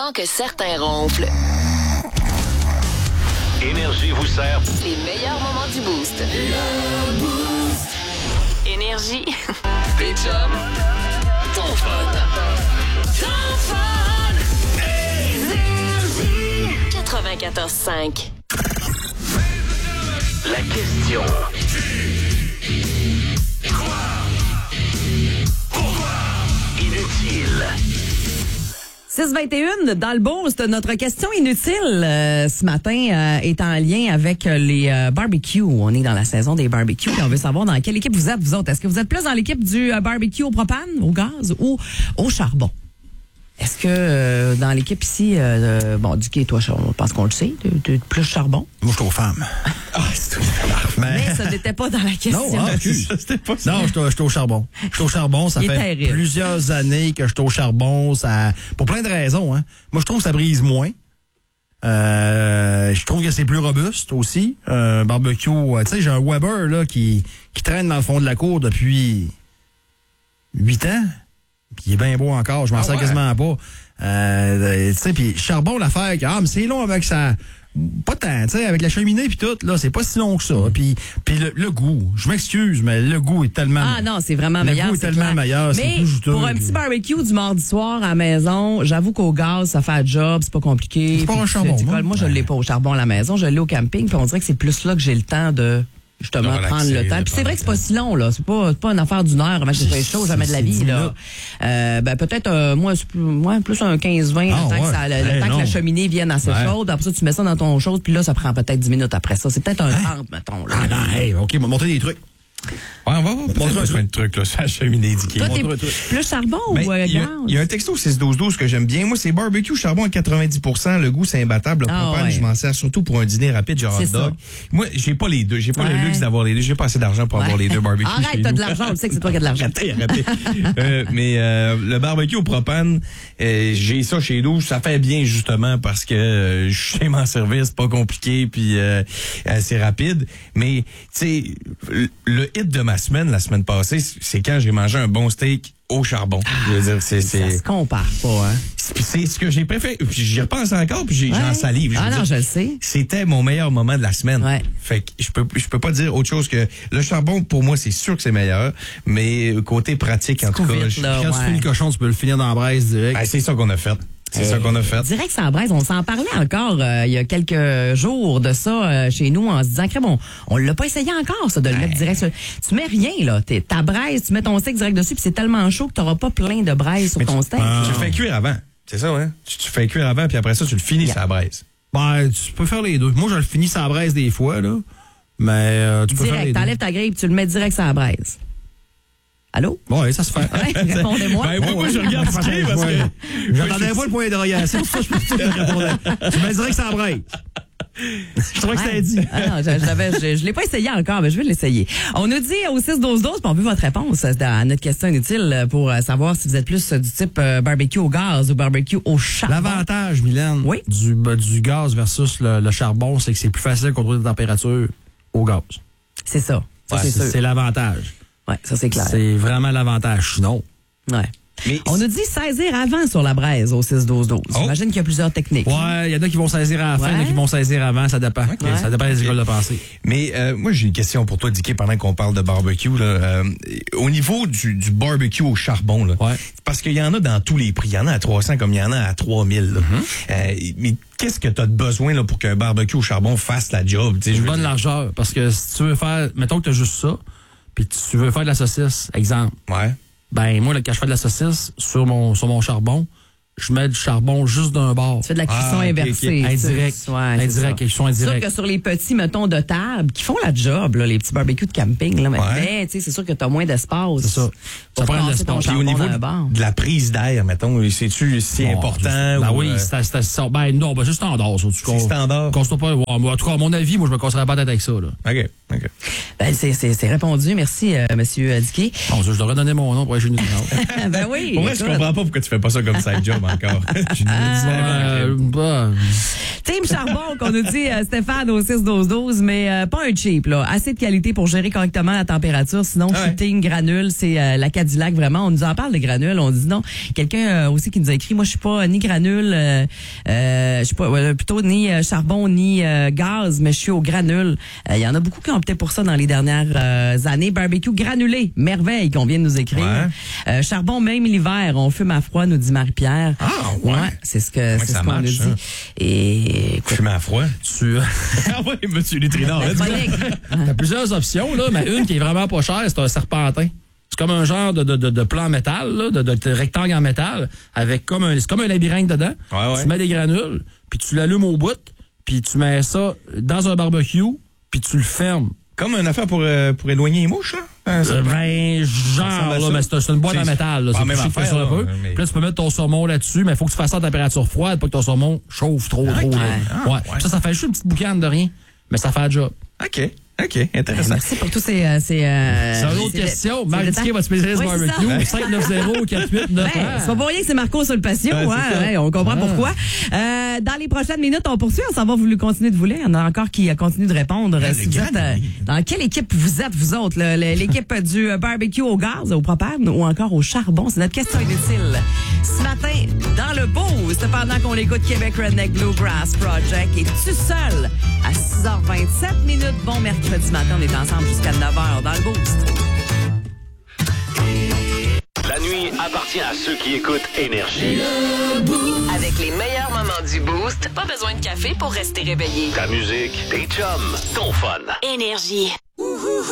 temps que certains ronflent. Énergie vous sert Les meilleurs moments du Boost. Énergie. des chums, ton fun. 94.5. La question. Inutile. 6h21 dans le Boost. Notre question inutile ce matin est en lien avec les barbecues. On est dans la saison des barbecues et on veut savoir dans quelle équipe vous êtes, vous autres. Est-ce que vous êtes plus dans l'équipe du barbecue au propane, au gaz ou au charbon? Est-ce que dans l'équipe ici, du qui toi, je pense qu'on le sait, t'es plus charbon? Moi, je suis aux femmes. Mais ça n'était pas dans la question. Non, c'était pas ça. Non, je suis au charbon. Je suis au charbon. Ça fait plusieurs années que je suis au charbon. Pour plein de raisons. Hein. Moi, je trouve que ça brise moins. Je trouve que c'est plus robuste aussi. Barbecue, tu sais, j'ai un Weber là, qui traîne dans le fond de la cour depuis 8 ans. Puis il est bien beau encore, je m'en sers quasiment pas. Tu sais, puis charbon, l'affaire, mais c'est long avec ça. Pas tant, tu sais, avec la cheminée puis tout, là, c'est pas si long que ça. Puis le goût, je m'excuse, mais le goût est tellement... Ah non, c'est vraiment meilleur. Le goût est tellement meilleur, c'est plus juteux. Pour un petit barbecue du mardi soir à la maison, j'avoue qu'au gaz, ça fait un job, c'est pas compliqué. C'est pas un charbon, moi, je l'ai pas au charbon à la maison, je l'ai au camping, puis on dirait que c'est plus là que j'ai le temps de... Justement, prendre le temps. Puis c'est vrai que c'est pas si long, là. C'est pas une affaire d'une heure avant que c'est chaud, jamais de la vie, là. Peut-être, plus un 15-20, le temps que la cheminée vienne assez chaude. Après ça, tu mets ça dans ton chose, puis là, ça prend peut-être 10 minutes après ça. C'est peut-être un 30, mettons, là. OK, on va montrer des trucs. Ouais, on va montrer un truc, là, sur la cheminée d'Ikea. Toi, t'es plus charbon ou gaz? Il y a un texto 6-12-12 que j'aime bien. Moi, c'est barbecue charbon à 90%. Le goût, c'est imbattable. Le propane, je m'en sers surtout pour un dîner rapide, genre hot dog. Moi, j'ai pas les deux. J'ai pas le luxe d'avoir les deux. J'ai pas assez d'argent pour avoir les deux barbecues. Arrête, t'as de l'argent. On sait que c'est toi qui as de l'argent. Arrêtez. Mais le barbecue au propane, j'ai ça chez nous. Ça fait bien, justement, parce que je sais m'en servir. C'est pas compliqué, puis c'est rapide. Mais, tu sais, le hit de ma semaine, la semaine passée, c'est quand j'ai mangé un bon steak au charbon. Je veux dire, ça se compare pas, hein? C'est ce que j'ai préféré. J'y repense encore, puis j'en salive. Je le sais. C'était mon meilleur moment de la semaine. Ouais. Fait que je peux pas dire autre chose que le charbon, pour moi, c'est sûr que c'est meilleur, mais côté pratique, en tout cas, quand tu fais le cochon, tu peux le finir dans la braise direct. C'est ça qu'on a fait. C'est ça qu'on a fait. Direct sans braise, on s'en parlait encore il y a quelques jours de ça chez nous en se disant que bon, on l'a pas essayé encore ça de le mettre direct sur. Tu mets rien là, ta braise, tu mets ton steak direct dessus puis c'est tellement chaud que tu n'auras pas plein de braise sur ton steak. Tu le fais cuire avant. C'est ça, hein? Tu fais cuire avant puis après ça tu le finis sur la braise. Tu peux faire les deux. Moi je le finis sur la braise des fois là. Mais tu peux faire les deux. T'enlèves ta grille puis tu le mets direct sur la braise. Allô? Oui, ça se fait. Ouais, répondez-moi. Moi, je regarde ce qui est parce que... J'entendais pas le point d'interrogation. C'est pour ça que je peux te répondre. Tu me dirais que ça braise. Je trouvais que c'était dit. Non, je l'ai pas essayé encore, mais je vais l'essayer. On nous dit au 6-12-12, puis on veut votre réponse à notre question inutile pour savoir si vous êtes plus du type barbecue au gaz ou barbecue au charbon. L'avantage, Mylène, du gaz versus le charbon, c'est que c'est plus facile de contrôler la température au gaz. C'est ça. C'est l'avantage. Ouais, ça c'est clair. C'est vraiment l'avantage. Sinon. Ouais. Mais on nous dit saisir avant sur la braise au 6-12-12. J'imagine qu'il y a plusieurs techniques. Ouais, il y en a qui vont saisir à la fin, il y en a qui vont saisir avant, ça dépend. Okay. Ça dépend des écoles de pensée. Mais moi, j'ai une question pour toi, Dicky, pendant qu'on parle de barbecue. Là, au niveau du barbecue au charbon, là, parce qu'il y en a dans tous les prix. Il y en a à 300 comme il y en a à 3000. Mais qu'est-ce que tu as besoin là, pour qu'un barbecue au charbon fasse la job? Une bonne largeur. Parce que si tu veux faire, mettons que tu as juste ça, puis tu veux faire de la saucisse, exemple. Ouais. Ben, moi, quand je fais de la saucisse sur mon charbon, je mets du charbon juste d'un bord. Tu fais de la cuisson inversée. Indirect, cuisson indirecte. C'est sûr que sur les petits, mettons, de table, qui font la job, là, les petits barbecues de camping, là, mais tu sais, c'est sûr que t'as moins d'espace. C'est ça. Ça prend de l'espace. Puis au niveau de la prise d'air, mettons, c'est-tu si important? Ben oui, c'est ça. Ben non, ben c'est standard, ça. C'est standard. En tout cas, à mon avis, moi, je me casserais pas la tête avec ça, là. OK. OK. Ben, c'est répondu. Merci, Monsieur Dickey. Bon, je devrais donner mon nom pour aller chez nous. Ben oui. Pour vrai, je comprends pas pourquoi tu fais pas ça comme side job encore. Team Charbon, qu'on nous dit Stéphane au 6-12-12, mais pas un cheap, là. Assez de qualité pour gérer correctement la température. Sinon, je suis team granule, c'est la Cadillac, vraiment. On nous en parle de granule. On dit non. Quelqu'un aussi qui nous a écrit, moi, je suis pas ni granule, je suis pas, plutôt ni charbon, ni gaz, mais je suis au granule. Il y en a beaucoup qui ont opté pour ça dans les dernières années. Barbecue granulé, merveille, qu'on vient de nous écrire. Ouais. Charbon, même l'hiver, on fume à froid, nous dit Marie-Pierre. Ah, ouais. C'est ce qu'on nous dit. Hein. Et fumer à froid. Ah oui, monsieur Lutrinard. T'as plusieurs options, là, mais une qui est vraiment pas chère, c'est un serpentin. C'est comme un genre de plan en métal, là, de rectangle en métal, avec c'est comme un labyrinthe dedans. Ouais. Tu mets des granules, puis tu l'allumes au bout, puis tu mets ça dans un barbecue, puis tu le fermes. Comme une affaire pour éloigner les mouches, là? Genre, là, mais c'est une boîte en métal. Là, c'est même affaire, ça un peu. Puis là, tu peux mettre ton saumon là-dessus, mais il faut que tu fasses ça à température froide, pas que ton saumon chauffe trop. Okay. Ouais. Ça fait juste une petite boucane de rien, mais ça fait le job. OK, intéressant. Merci pour tous ces... c'est une autre question. Marc Dickey, votre spécialiste barbecue. 590-48-9. C'est pas pour rien que c'est Marco sur le patio. On comprend pourquoi. Dans les prochaines minutes, on poursuit. On s'en va vous continuer de voler. Il y en a encore qui continuent de répondre. Si vous êtes, dans quelle équipe vous êtes, vous autres? L'équipe du barbecue au gaz, au propane ou encore au charbon? C'est notre question inutile. Ce matin, dans le boost, pendant qu'on écoute Québec Redneck Bluegrass Project, et tu seul à 6h27 minutes. Bon mercredi matin, on est ensemble jusqu'à 9h dans le boost. La nuit appartient à ceux qui écoutent Énergie. Avec les meilleurs moments du boost, pas besoin de café pour rester réveillé. Ta musique, tes chums, ton fun. Énergie.